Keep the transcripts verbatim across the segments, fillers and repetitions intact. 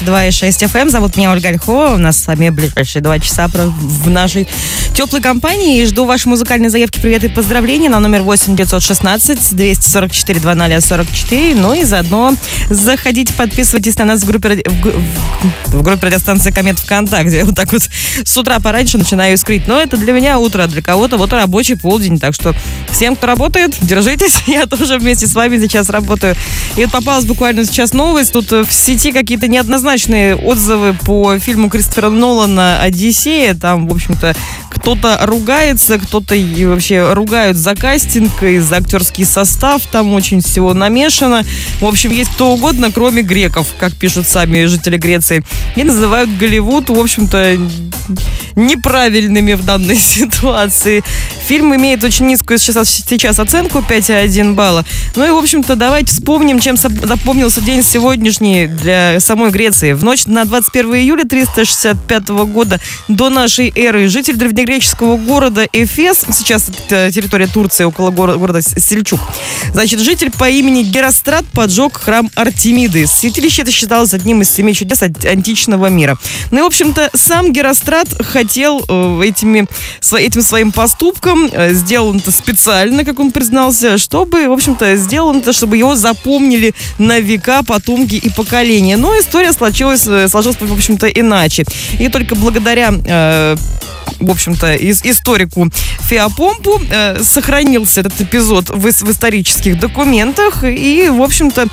два и шесть эф эм. Зовут меня Ольга Ольхова. У нас с вами ближайшие два часа в нашей теплой компании. И жду ваши музыкальные заявки, привет и поздравления на номер восемь девятьсот шестнадцать двести сорок четыре двадцать сорок четыре. Ну и заодно заходите, подписывайтесь на нас в группе, в, в группе радиостанции «Комет» ВКонтакте. Вот так вот с утра пораньше начинаю искрить. Но это для меня утро, для кого-то вот рабочий полдень. Так что всем, кто работает, держитесь. Я тоже вместе с вами сейчас работаю. И вот попалась буквально сейчас новость. Тут в сети какие-то неоднозначные отзывы по фильму Кристофера Нолана «Одиссея». Там, в общем-то, кто-то ругается, кто-то и вообще ругают за кастинг и за актерский состав. Там очень всего намешано. В общем, есть кто угодно, кроме греков, как пишут сами жители Греции. И называют Голливуд, в общем-то, неправильными в данной ситуации. Фильм имеет очень низкую сейчас, сейчас оценку, пять и один балла. Ну и, в общем-то, давайте вспомним, чем запомнился день сегодняшний для самой Греции. В ночь на двадцать первое июля триста шестьдесят пятого года до нашей эры житель древнегреческого города Эфес, сейчас это территория Турции, около города, города Сельчук, значит, житель по имени Герострат поджег храм Артемиды. Святилище это считалось одним из семи чудес античного мира. Ну и, в общем-то, сам Герострат хотел э, этими, этим своим поступком, э, сделал это специально, как он признался, чтобы, в общем-то, сделал это, чтобы его запомнили на века потомки и поколения. Но история сложилась, сложилась в общем-то, иначе. И только благодаря э, в общем-то, из, историку Феопомпу э, сохранился этот эпизод в, в исторических документах. И, в общем-то,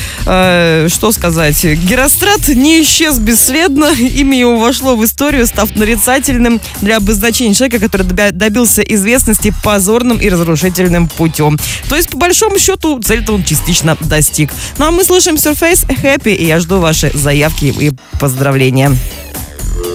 э, что сказать, Герострат не исчез бесследно. Имя его вошло в историю, став нарицательным для обозначения человека, который добился известности позорным и разрушительным путем. То есть, по большому счету, цель-то он частично достиг. Ну, а мы слушаем Surface Happy, и я жду ваши заявки и поздравления.